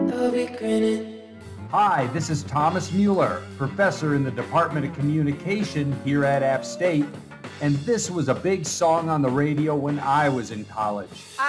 they'll be grinning. Hi, this is Thomas Mueller, professor in the Department of Communication here at App State, and this was a big song on the radio when I was in college.